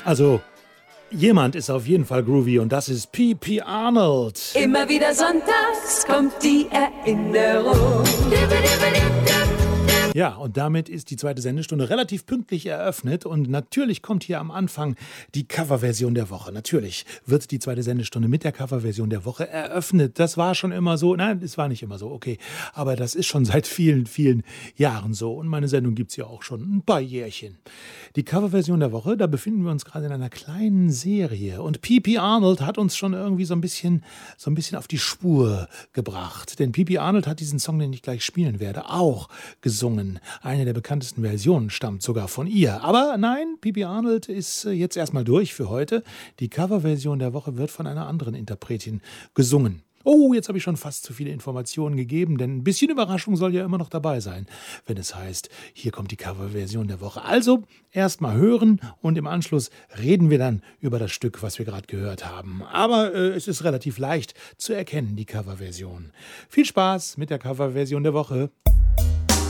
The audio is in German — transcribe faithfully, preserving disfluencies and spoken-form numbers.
Also, jemand ist auf jeden Fall groovy und das ist P P Arnold. Immer wieder sonntags kommt die Erinnerung. Ja, und damit ist die zweite Sendestunde relativ pünktlich eröffnet und natürlich kommt hier am Anfang die Coverversion der Woche. Natürlich wird die zweite Sendestunde mit der Coverversion der Woche eröffnet. Das war schon immer so. Nein, es war nicht immer so, okay. Aber das ist schon seit vielen, vielen Jahren so. Und meine Sendung gibt's ja auch schon ein paar Jährchen. Die Coverversion der Woche, da befinden wir uns gerade in einer kleinen Serie. Und P P Arnold hat uns schon irgendwie so ein bisschen, so ein bisschen auf die Spur gebracht. Denn P P Arnold hat diesen Song, den ich gleich spielen werde, auch gesungen. Eine der bekanntesten Versionen stammt sogar von ihr. Aber nein, P P Arnold ist jetzt erstmal durch für heute. Die Coverversion der Woche wird von einer anderen Interpretin gesungen. Oh, jetzt habe ich schon fast zu viele Informationen gegeben, denn ein bisschen Überraschung soll ja immer noch dabei sein, wenn es heißt, hier kommt die Coverversion der Woche. Also erstmal hören und im Anschluss reden wir dann über das Stück, was wir gerade gehört haben. Aber äh, es ist relativ leicht zu erkennen, die Coverversion. Viel Spaß mit der Coverversion der Woche.